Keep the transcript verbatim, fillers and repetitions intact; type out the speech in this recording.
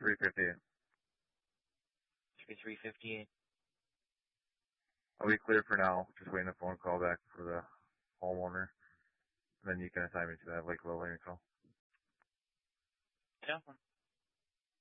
three fifty-eight. three fifty-eight. I'll be clear for now. Just waiting a phone call back for the homeowner. And then you can assign me to that Lake Lillian call. Yeah,